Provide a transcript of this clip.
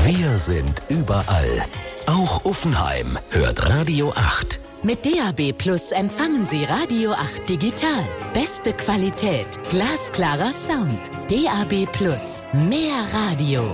Wir sind überall. Auch Uffenheim hört Radio 8. Mit DAB Plus empfangen Sie Radio 8 digital. Beste Qualität, glasklarer Sound. DAB Plus, mehr Radio.